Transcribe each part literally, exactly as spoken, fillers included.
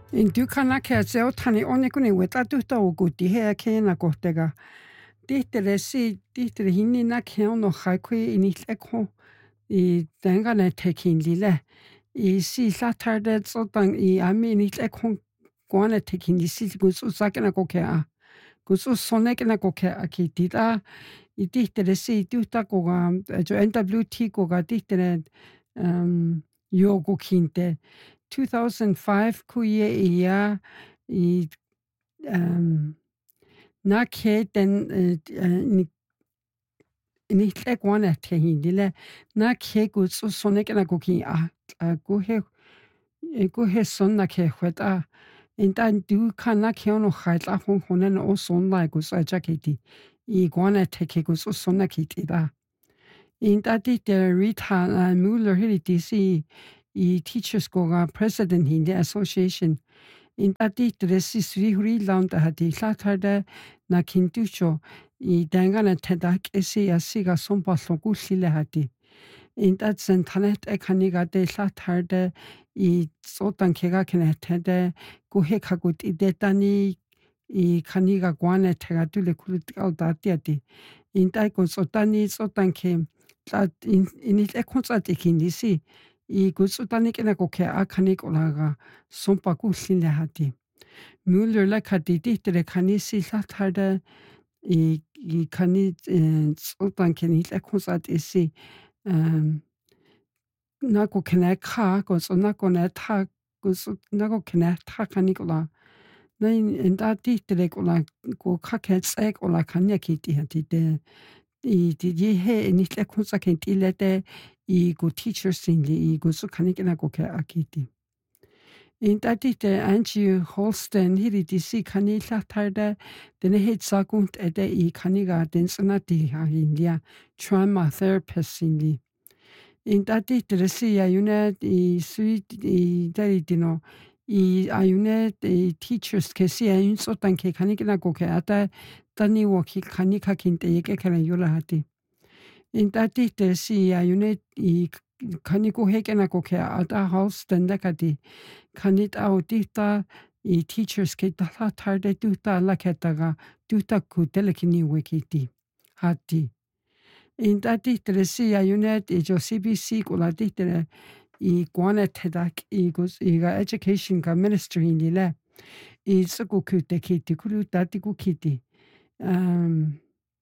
In dukana ke se o tani one kuni weta tuta o guti he ke na kotega. Ditere si ditere hini na ke ono haikui in it ekho I dengane tekin lile. I si satarde sotang I ami in it ekho guane tekin I si gusu sakena koke a. Gusu sonekena koke a ki tita. I ditere si tuta koga jo N W T koga ditere um, yogo kinte. two thousand five kuye ia I um, na ke den uh, ni tlek wana te hindile na ke gu su sonek na gu ki a gu he gu he son na ke hweta in dan du kan na ke ono khait la hon honen o son la gu sa jaketi I gwana te ke gu su son na ki ti da in da di de Rita Mueller hili D C I teachers go ga president in the association in da di de si sri huri land ha di latarde na kintucho I dangana tedak esi asiga sompa sogu sile hati in that sentanet ekaniga de latarde I sotan kega kene tede go hekagut idetani I kaniga guane tega dule kulit al datiati in da go sotani sotan ke lat in in it ekonsat ikindisi I go sotani kena go ke akanik olaga sompa gu sile hati Mueller la kadidi de kanisi latarde I I kani sotan keni ekonsat isi um nako kene ka go so nako ne ta go so nako kene ta kanikola Nein in da di de kola go kaket sek ola kanya kiti hati de I di ye he in it ekonsat kenti lete I go teachers singli I go so kanikena go ke akiti In datite Angie Holsten hiri disi kani latarde dene het sagunt ede I kaniga den sanati ha india trauma therapist singli. In datite resi ayune I sweet I dari dino I ayune I teachers ke si ayun sotan ke kanigina go ke ata tani wo ki kanika kinte yeke kala yula hati. In datite si ayune I kaniko hekena go ke ata Holsten dekati kanit au dita I teachers ke tala tarde duta la ketaga duta ku telekini wekiti hati. In da ditere si ayunet I jo C B C kula ditere I guane tedak I gus I ga education ka ministry ni le I suku kute kiti kulu dati ku kiti. Um,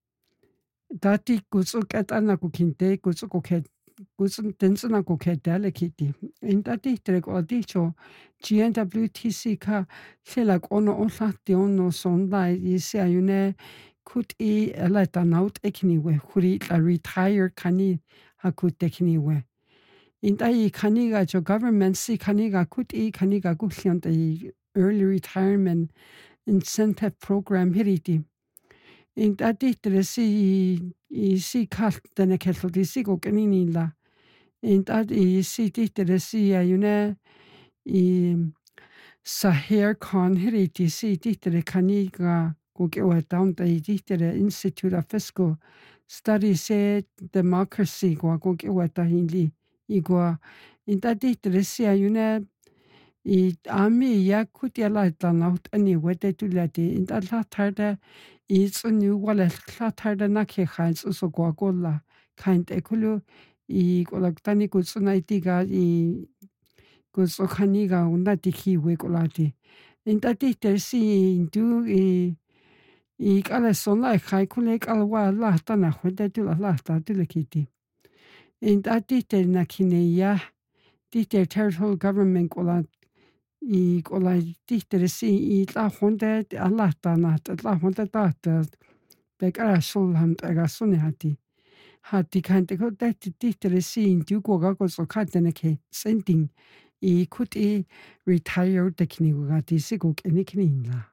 dati kusu ketana ku kinte kusu ku ket kusun tensuna ku ketale kiti. In dati tere ko dicho G N W T C ka selak ono onlati ono sonda I se ayune kut I elata naut ekniwe kuri la retire kani hakut ekniwe. In dai kaniga jo government si kaniga kut I kaniga gusliant I early retirement incentive program hiriti. In dati tere si I si kalt dene ketlo di si go kanini la. In dati si ditere si ayune I Sahir Khan hiriti si ditere kaniga go gewa down the ditere Institute of Fiscal Studies se democracy go go gewa ta hindi igwa in dati tere si ayune I ami ya kutia la tanaut ani wete tulati in that latarde it's a new wala latarde na ke khans so go gola kind ekulu I golaktani kutsunaitiga I kutsokaniga una diki we golati in dati tere si du I I kala sonla khai kule kala wa la tana khwede tu la ta tulakiti in dati tere na kineya dite territorial government kola I kola dite si I la honde Allah ta na la honde ta ta be kara sol ham ta ga sone hati hati kante ko dite dite si in du go ga ko so katene ke sending I could I retire the kini ga ti si go kini kini la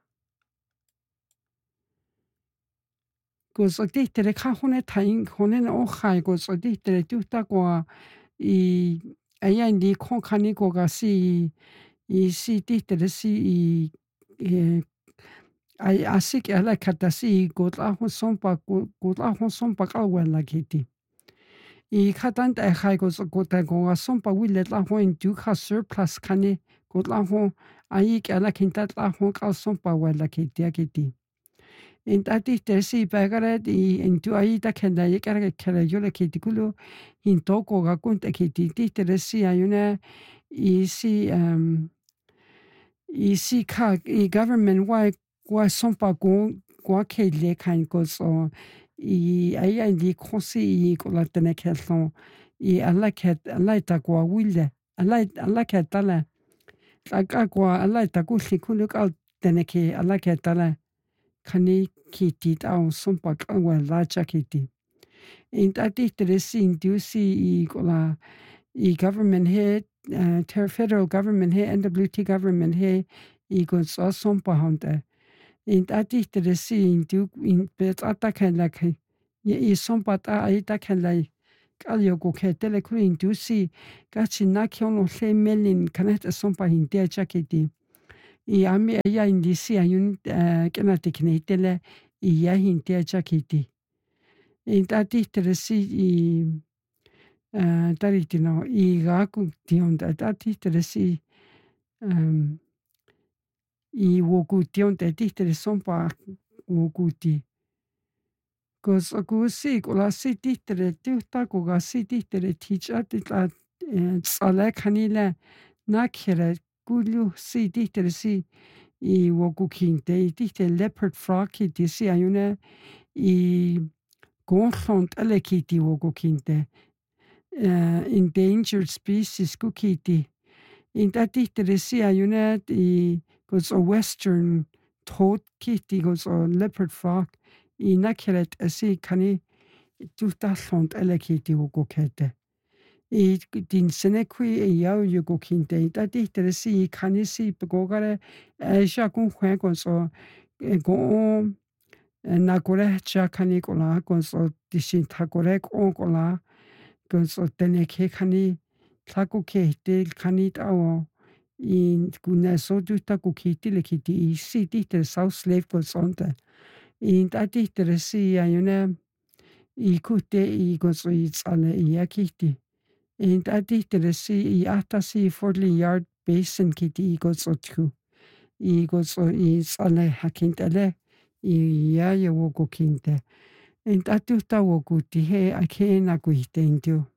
go so dite re ka hone tain hone o khai go so dite re tu ta go I ayan di kon kani go ga si I si dite re si I ai asik ala kata si go la hon sompa go la hon sompa ka wala kiti I katan ta khai ko ko ta ko som pa wi let la ho in du ka surplus kani ko la ho ai ke ala kinta la ho ka som pa wa la ke tia ke ti. In tati te si pagare i in tu ai ta kenda ye kara kara yo le ke ti kulu in toko ga kun te ke ti ti te si ayuna i si um I si ka i government wa wa som pa ko kwa ke le kan ko so i ai ai di konsi i ko la tene ke so i ala ke ala ta kwa wile ala ala ke tala ta ka kwa ala ta ku si ku ka tene ke ala ke tala kani ki ti ta som pa ka wa la cha ki ti in ta ti te si in tu si i ko la i government he uh, federal government he N W T government he i go so som pa honte in ta ti te si in tu in pe ta ta kan la ke i som pa ta ai ta kan la ka yo go ke te le ku in tu si ka chi na ki ono se melin kan ta som pa hin te cha ki ti i ami ya in di si ayun ke na te kne te le i ya hin te cha ki ti in ta ti te si i uh, tariti no i gaku tion ta tati te si um, i woku tion te ti te sompa woku ti cos aku si ko la si ti te tu ta ko ga si ti te teacher ti ta tsala kanila na kere kulu si ti te si i woku kinte i ti te leopard frog ki ti si ayuna i gonchont ale ki ti woku kinte uh, endangered species kukiti. In that te si ayuna i goes a western toad kitty goes a leopard frog i nakeret asi kani tutallont ele kiti go kete. I din senekui e yau yugo kinte i that te si kani si begogare e sha kun hwe go so go na kore cha kani ko la go so dishin ta kore ko ko la so tene ke kani tlaku ke te kani tawo in kuna so tu taku ki te le ki te i si ti te South Slave ko sonte in ta ti te si ayuna i kute i go so i tsale i akiti in ta ti te si i ata si Fordley Yard Basin ki te i go so tu i go so i tsale hakintele i ya ye wo go kinte in ta tu ta wo ku ti he a ke na ku te intu